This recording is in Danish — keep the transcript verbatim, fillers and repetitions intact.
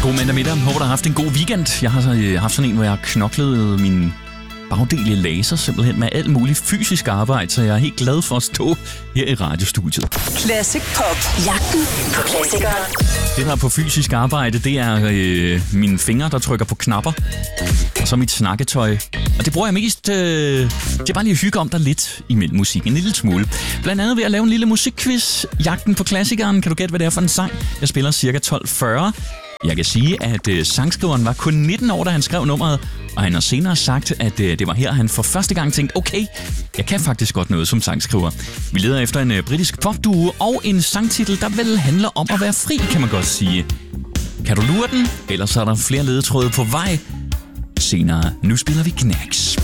God mandag middag. Håber, du har haft en god weekend. Jeg har øh, haft sådan en, hvor jeg har knoklet min bagdel i laser simpelthen med alt muligt fysisk arbejde, så jeg er helt glad for at stå her i radiostudiet. Classic Pop. Jagten på klassikeren. Det, der er på fysisk arbejde, det er øh, mine fingre, der trykker på knapper. Og så mit snakketøj. Og det bruger jeg mest øh, til bare lige at hygge om dig lidt imellem musikken. En lille smule. Blandt andet ved at lave en lille musikquiz. Jagten på klassikeren. Kan du gætte, hvad det er for en sang? Jeg spiller cirka tolv fyrre. Jeg kan sige, at øh, sangskriveren var kun nitten år, da han skrev nummeret, og han har senere sagt, at øh, det var her, han for første gang tænkte, okay, jeg kan faktisk godt noget som sangskriver. Vi leder efter en øh, britisk popduo og en sangtitel, der vel handler om at være fri, kan man godt sige. Kan du lure den? Ellers er der flere ledetråde på vej. Senere, nu spiller vi Knacks.